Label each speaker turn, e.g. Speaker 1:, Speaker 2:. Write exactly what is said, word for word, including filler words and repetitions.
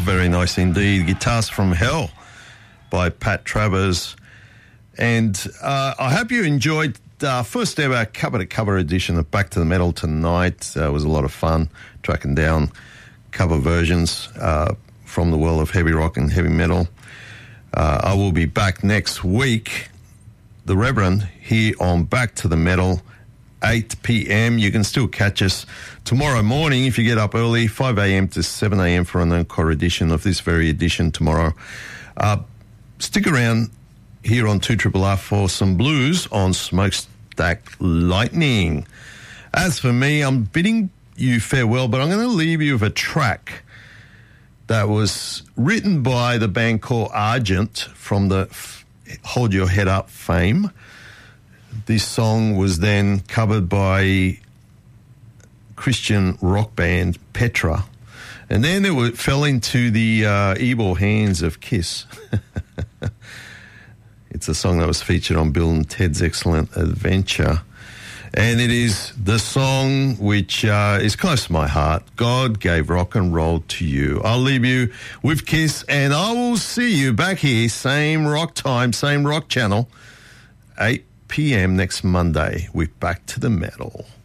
Speaker 1: very nice indeed. Guitars from Hell by Pat Travers. And uh, I hope you enjoyed our first ever cover-to-cover edition of Back to the Metal tonight. Uh, it was a lot of fun tracking down cover versions uh, from the world of heavy rock and heavy metal. Uh, I will be back next week, the Reverend, here on Back to the Metal, eight p.m. You can still catch us tomorrow morning if you get up early, five a.m. to seven a.m. for an encore edition of this very edition tomorrow. Uh, stick around here on two R R R for some blues on Smokestack Lightning. As for me, I'm bidding you farewell, but I'm going to leave you with a track that was written by the band called Argent from the Hold Your Head Up fame. This song was then covered by Christian rock band Petra. And then it w- fell into the uh, evil hands of Kiss. It's a song that was featured on Bill and Ted's Excellent Adventure. And it is the song which uh, is close to my heart. God Gave Rock and Roll to You. I'll leave you with Kiss, and I will see you back here, same rock time, same rock channel, eight p.m. next Monday with Back to the Metal.